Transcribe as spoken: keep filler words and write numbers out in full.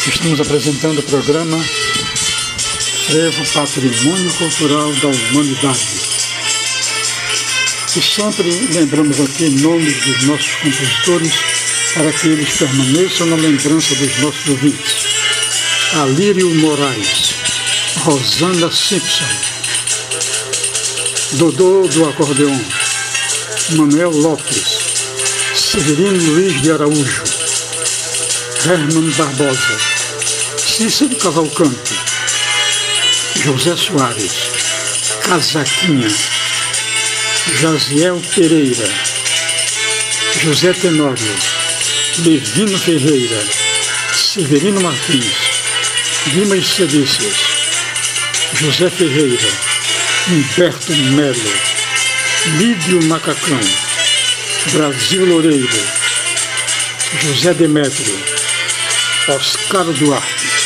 Estamos apresentando o programa Frevo Patrimônio Cultural da Humanidade. E sempre lembramos aqui nomes dos nossos compositores para que eles permaneçam na lembrança dos nossos ouvintes. Alírio Moraes, Rosana Simpson, Dodô do Acordeon, Manuel Lopes, Severino Luiz de Araújo, Herman Barbosa, Cícero Cavalcante, José Soares, Casaquinha, Jaziel Pereira, José Tenório, Levino Ferreira, Severino Martins, Dimas Cedícias, José Ferreira, Humberto Melo, Lídio Macacão, Brasil Loureiro, José Demétrio, Oscar Duarte.